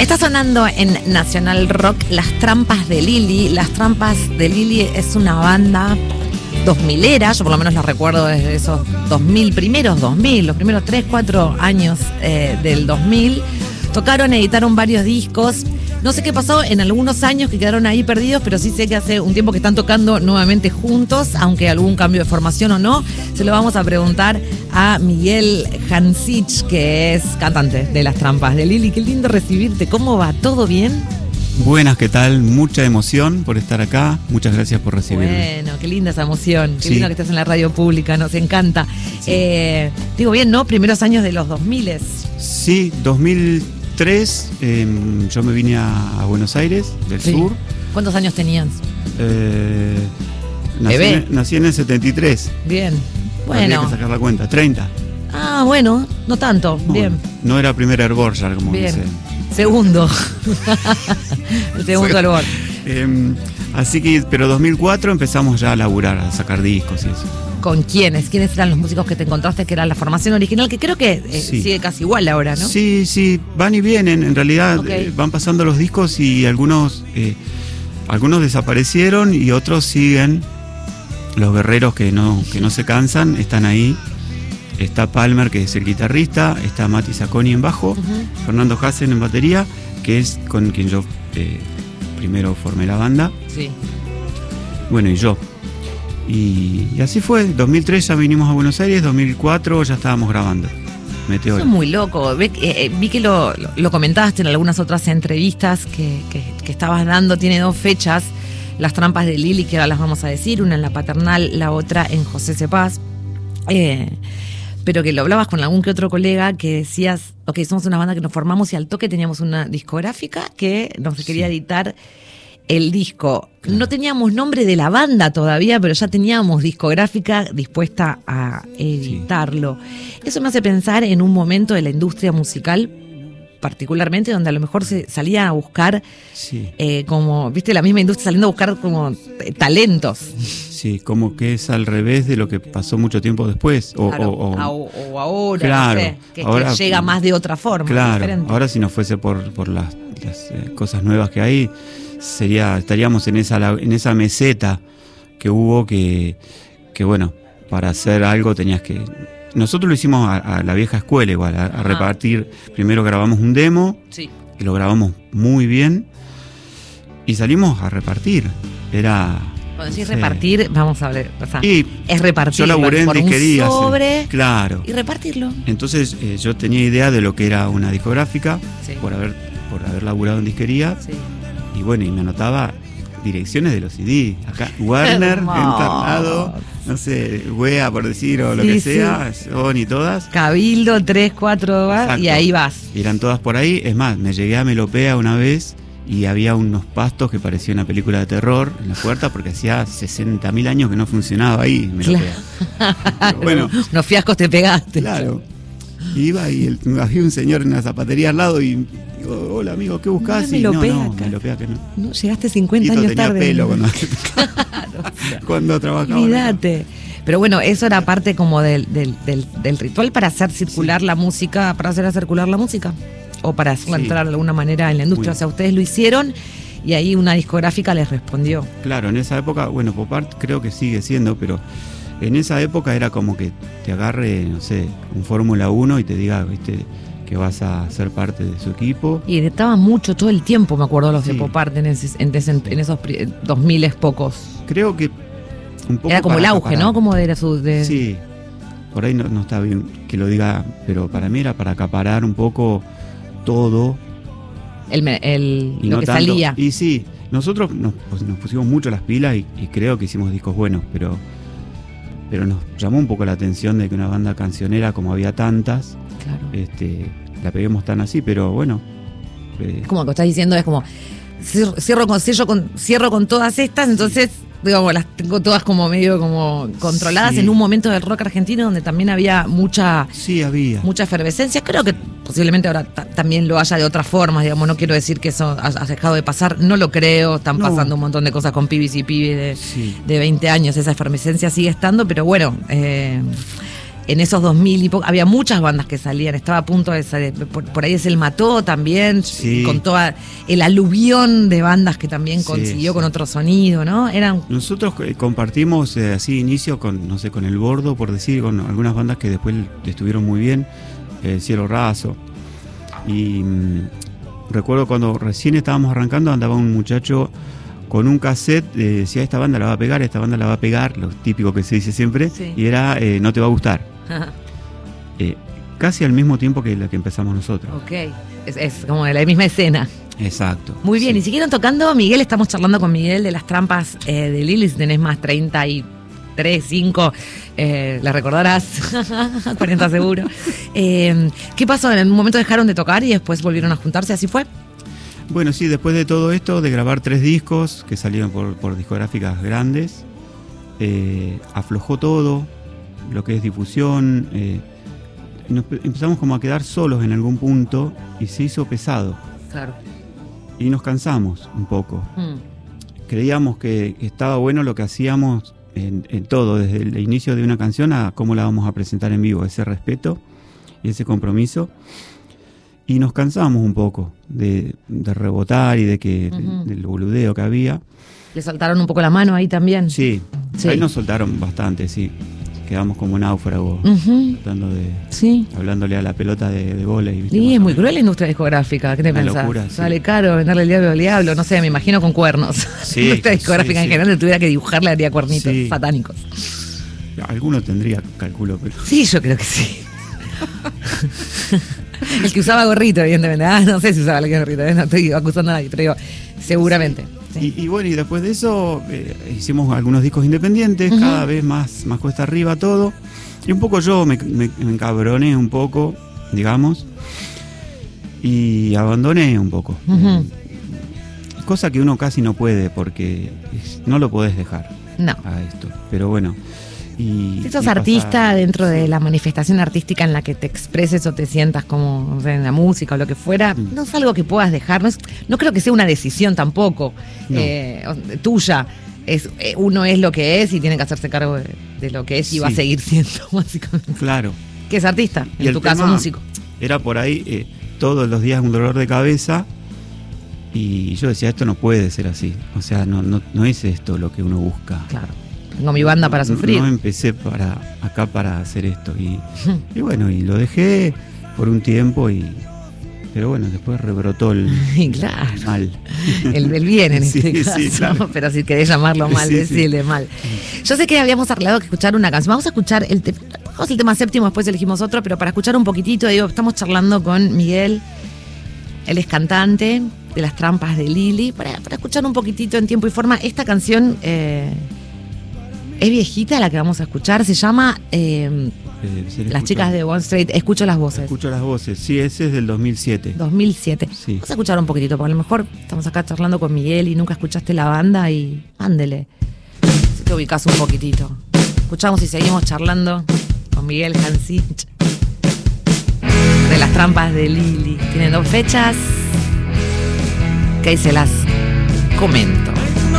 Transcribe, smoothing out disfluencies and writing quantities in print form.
Está sonando en Nacional Rock Las Trampas de Lili. Las Trampas de Lili es una banda 2000era, yo por lo menos la recuerdo desde esos 2000, los primeros 3, 4 años del 2000. Tocaron, editaron varios discos. No sé qué pasó en algunos años que quedaron ahí perdidos, pero sí sé que hace un tiempo que están tocando nuevamente juntos, aunque algún cambio de formación o no. Se lo vamos a preguntar a Miguel Hansich, que es cantante de Las Trampas de Lili. Qué lindo recibirte. ¿Cómo va? ¿Todo bien? Buenas, ¿qué tal? Mucha emoción por estar acá. Muchas gracias por recibirme. Bueno, qué linda esa emoción. Qué sí. lindo que estés en la radio pública, nos encanta. Sí. Digo bien, ¿no? Primeros años de los 2000. Sí, 2003 yo me vine a Buenos Aires, del sur. ¿Cuántos años tenías? Nací en el 73. Bien, Habría bueno. que sacar la cuenta, 30. Ah, bueno, no tanto, No, bien. No era primer hervor ya, como Bien. dicen. Segundo. El segundo albor. Así que, pero 2004 empezamos ya a laburar, a sacar discos y eso. ¿Con quiénes? ¿Quiénes eran los músicos que te encontraste que era la formación original? Que creo que Sí. sigue casi igual ahora, ¿no? Sí, van y vienen. En realidad Okay. van pasando los discos y algunos desaparecieron y otros siguen. Los guerreros que no se cansan están ahí. Está Palmer, que es el guitarrista, está Mati Sacconi en bajo, Ujú. Fernando Hassen en batería, que es con quien yo primero formé la banda, Sí. bueno, y yo. Y así fue, 2003 ya vinimos a Buenos Aires, 2004 ya estábamos grabando Eso Meteoro. es muy loco. Vi que lo comentaste en algunas otras entrevistas que estabas dando. Tiene 2 fechas, Las Trampas de Lili, que ahora las vamos a decir, una en La Paternal, la otra en José Cepaz. Pero que lo hablabas con algún que otro colega que decías, ok, somos una banda que nos formamos y al toque teníamos una discográfica que nos quería editar el disco. Claro. No teníamos nombre de la banda todavía, pero ya teníamos discográfica dispuesta a editarlo. Eso me hace pensar en un momento de la industria musical, particularmente donde a lo mejor se salía a buscar, Sí, como, viste, la misma industria saliendo a buscar como talentos. sí, como que es al revés de lo que pasó mucho tiempo después. Claro, o ahora, Claro, no sé, que ahora, llega más de otra forma, claro, diferente. ahora si no fuese por las cosas nuevas que hay, estaríamos en esa meseta que hubo que bueno, para hacer algo tenías que... Nosotros lo hicimos a la vieja escuela igual, a repartir. Primero grabamos un demo, Sí. y lo grabamos muy bien, y salimos a repartir. Era... Cuando decís no sé. repartir, vamos a ver, o sea, Y es repartir. yo laburé en por un disquerías. sobre Claro. y repartirlo. Entonces yo tenía idea de lo que era una discográfica, Sí. por haber laburado en disquería, Sí. y bueno, y me anotaba direcciones de los CD. Acá, Warner, Hermoso. Encarnado, no sé, Wea por decir, o lo Sí, que sí. sea, Sony, todas. Cabildo, 3, 4 vas Exacto. y ahí vas. Y eran todas por ahí. Es más, me llegué a Melopea una vez y había unos pastos que parecía una película de terror en la puerta porque hacía 60.000 años que no funcionaba ahí Melopea. Pero bueno, Unos fiascos te pegaste. claro. Iba y había un señor en una zapatería al lado y digo, hola amigo, ¿qué buscás? No, Y no, Melopea, Melopea que no. No, llegaste 50 Tito años tenía tarde. pelo cuando trabajaba. Olvídate. Pero bueno, eso era parte como del ritual para hacer circular la música, para hacer circular la música. O para hacerla Sí. entrar de alguna manera en la industria. Muy O sea, ustedes lo hicieron y ahí una discográfica les respondió. Claro, en esa época, bueno, Pop Art creo que sigue siendo, pero en esa época era como que te agarre, no sé, un Fórmula 1 y te diga, viste, que vas a ser parte de su equipo. Y editaban mucho todo el tiempo, me acuerdo, los de Sí. Pop Art en esos 2000 pocos. Creo que un poco Era como para el auge, acaparar. ¿no? Como era su... Sí, por ahí no está bien que lo diga, pero para mí era para acaparar un poco todo. y Y lo no que tanto. salía. Y sí, nosotros nos pusimos mucho las pilas y creo que hicimos discos buenos, pero nos llamó un poco la atención de que una banda cancionera, como había tantas, Claro. la peguemos tan así, pero bueno. Como lo que estás diciendo, es como cierro con todas estas, entonces digamos, las tengo todas como medio como controladas Sí. en un momento del rock argentino donde también había mucha Sí, había. efervescencia. Creo que posiblemente ahora también lo haya de otras formas, digamos, no quiero decir que eso ha dejado de pasar, no lo creo, están No. pasando un montón de cosas con pibis y pibes Sí. de 20 años, esa efervescencia sigue estando, pero bueno, en esos 2000 y poco, había muchas bandas que salían, estaba a punto de salir, por ahí es El Mató también, Sí. con toda el aluvión de bandas que también Sí, consiguió sí. con otro sonido, ¿no? Eran Nosotros compartimos así inicio con, no sé, con El Bordo, por decir, con algunas bandas que después estuvieron muy bien, Cielo Raso. Y recuerdo cuando recién estábamos arrancando, andaba un muchacho con un cassette, decía, esta banda la va a pegar, esta banda la va a pegar, lo típico que se dice siempre, Sí. y era, no te va a gustar. Casi al mismo tiempo que la que empezamos nosotros. ok, es como de la misma escena. Exacto. Muy bien, sí. y siguieron tocando, Miguel, estamos charlando con Miguel de Las Trampas de Lili, si tenés más 33, 5, la recordarás, 40 seguro. ¿Qué pasó? En un momento dejaron de tocar y después volvieron a juntarse, ¿así fue? Bueno, sí, después de todo esto, de grabar 3 discos que salieron por discográficas grandes, aflojó todo, lo que es difusión, empezamos como a quedar solos en algún punto y se hizo pesado Claro. y nos cansamos un poco. Creíamos que estaba bueno lo que hacíamos en todo, desde el inicio de una canción a cómo la vamos a presentar en vivo, ese respeto y ese compromiso. Y nos cansamos un poco de rebotar y del boludeo que había. ¿Le soltaron un poco la mano ahí también? Sí, Sí. ahí nos soltaron bastante, sí. Quedamos como náufragos, Ujú. Sí. hablándole a la pelota de vóley. ¿viste? Sí, Más es o muy menos. cruel la industria discográfica, ¿qué te Una pensás? locura, sí. Sale caro venderle el diablo al diablo, no sé, me imagino con cuernos. Sí, La industria sí, discográfica en sí. general, le tuviera que dibujarle, haría cuernitos Sí. satánicos. Alguno tendría, calculo, pero... Sí, yo creo que sí. El que usaba gorrito, evidentemente. No sé si usaba el gorrito, no estoy acusando a nadie, pero digo, seguramente. Sí. Y bueno, y después de eso hicimos algunos discos independientes, Ujú. cada vez más cuesta arriba todo. Y un poco yo me encabroné un poco, digamos, y abandoné un poco. Ujú. Cosa que uno casi no puede porque no lo podés dejar No. a esto. Pero bueno. Y, Si sos y artista pasa- dentro de sí. la manifestación artística en la que te expreses o te sientas como, no sé, en la música o lo que fuera, no es algo que puedas dejar, no creo que sea una decisión tampoco No. tuya. Uno es lo que es y tiene que hacerse cargo de lo que es y va a Sí. seguir siendo, básicamente. Claro. Que es artista, Y en el tu caso tema músico. Era por ahí todos los días un dolor de cabeza. Y yo decía, esto no puede ser así. O sea, no es esto lo que uno busca. Claro. Tengo mi banda para sufrir. No empecé acá para hacer esto. Y bueno, y lo dejé por un tiempo. Pero bueno, después rebrotó el Y claro. mal. El bien en Sí, este sí, caso, claro. pero si querés llamarlo mal, Sí, sí. decirle mal. Yo sé que habíamos arreglado que escuchar una canción. Vamos a escuchar el tema séptimo, después elegimos otro, pero para escuchar un poquitito, digo, estamos charlando con Miguel, él es cantante de Las Trampas de Lili, para escuchar un poquitito en tiempo y forma. Esta canción es viejita, la que vamos a escuchar, se llama Las chicas de One Street, Escucho las voces. Escucho las voces. Sí, ese es del 2007. 2007. Sí. Vamos a escuchar un poquitito, porque a lo mejor estamos acá charlando con Miguel y nunca escuchaste la banda y ándele. Si te ubicás un poquitito. Escuchamos y seguimos charlando con Miguel Hansich de Las Trampas de Lili. Tienen 2 fechas que ahí se las comento.